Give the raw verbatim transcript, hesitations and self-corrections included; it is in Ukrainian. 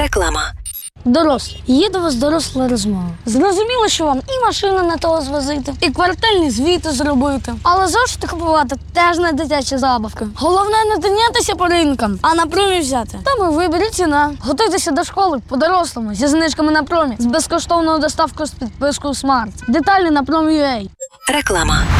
Реклама. Дорослі. Є до вас доросла розмова. Зрозуміло, що вам і машину не того звозити, і квартальні звіти зробити. Але зошити купувати теж не дитячі забавки. Головне не тинятися по ринкам, а на промі взяти. Там і виберіть ціна. Готуйтеся до школи по-дорослому, зі знижками на промі, з безкоштовною доставкою з підпискою Смарт. Деталі на промі.ua. Реклама.